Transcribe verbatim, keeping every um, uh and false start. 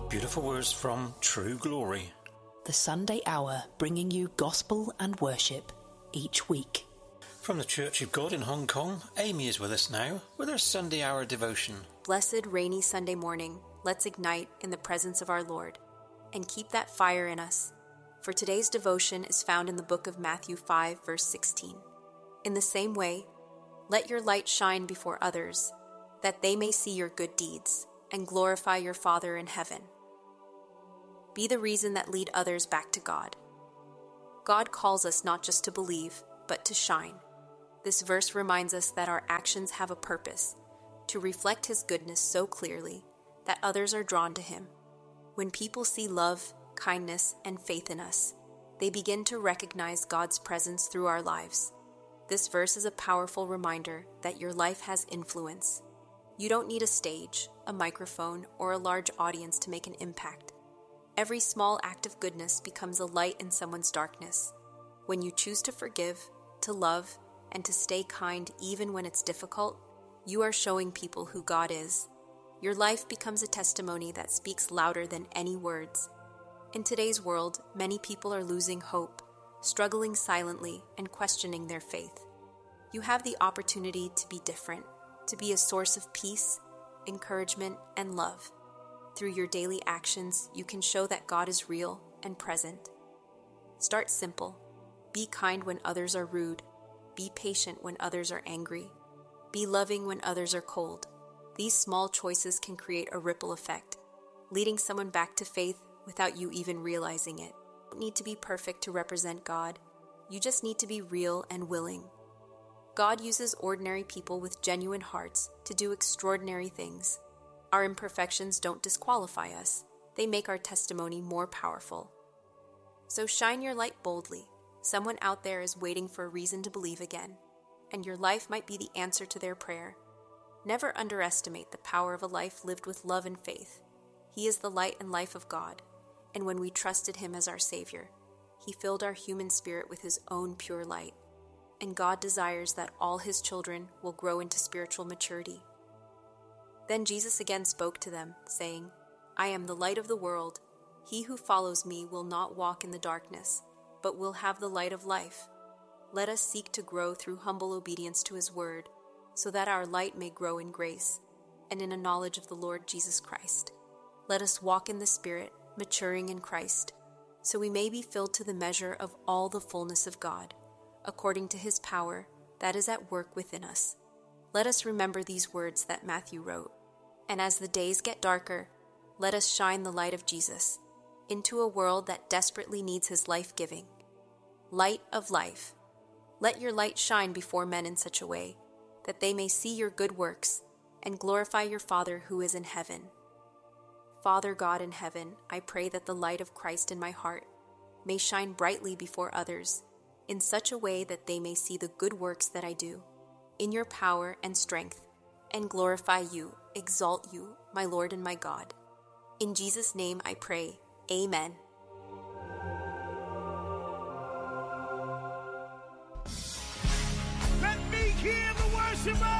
Beautiful words from True Glory. The Sunday Hour, bringing you gospel and worship each week. From the Church of God in Hong Kong, Amy is with us now with her Sunday Hour devotion. Blessed rainy Sunday morning, let's ignite in the presence of our Lord and keep that fire in us. For today's devotion is found in the book of Matthew five, verse sixteen. In the same way, let your light shine before others, that they may see your good deeds and glorify your Father in heaven. Be the reason that lead others back to God. God calls us not just to believe, but to shine. This verse reminds us that our actions have a purpose, to reflect His goodness so clearly that others are drawn to Him. When people see love, kindness, and faith in us, they begin to recognize God's presence through our lives. This verse is a powerful reminder that your life has influence. You don't need a stage, a microphone, or a large audience to make an impact. Every small act of goodness becomes a light in someone's darkness. When you choose to forgive, to love, and to stay kind even when it's difficult, you are showing people who God is. Your life becomes a testimony that speaks louder than any words. In today's world, many people are losing hope, struggling silently, and questioning their faith. You have the opportunity to be different, to be a source of peace, encouragement, and love. Through your daily actions, you can show that God is real and present. Start simple. Be kind when others are rude. Be patient when others are angry. Be loving when others are cold. These small choices can create a ripple effect, leading someone back to faith without you even realizing it. You don't need to be perfect to represent God. You just need to be real and willing. God uses ordinary people with genuine hearts to do extraordinary things. Our imperfections don't disqualify us. They make our testimony more powerful. So shine your light boldly. Someone out there is waiting for a reason to believe again, and your life might be the answer to their prayer. Never underestimate the power of a life lived with love and faith. He is the light and life of God, and when we trusted Him as our Savior, He filled our human spirit with His own pure light. And God desires that all His children will grow into spiritual maturity. Then Jesus again spoke to them, saying, I am the light of the world. He who follows me will not walk in the darkness, but will have the light of life. Let us seek to grow through humble obedience to His word, so that our light may grow in grace and in a knowledge of the Lord Jesus Christ. Let us walk in the Spirit, maturing in Christ, so we may be filled to the measure of all the fullness of God, according to His power that is at work within us. Let us remember these words that Matthew wrote. And as the days get darker, let us shine the light of Jesus into a world that desperately needs His life-giving. Light of life. Let your light shine before men in such a way that they may see your good works and glorify your Father who is in heaven. Father God in heaven, I pray that the light of Christ in my heart may shine brightly before others in such a way that they may see the good works that I do in your power and strength, and glorify you, exalt you, my Lord and my God. In Jesus' name I pray, Amen. Let me hear the worshiper!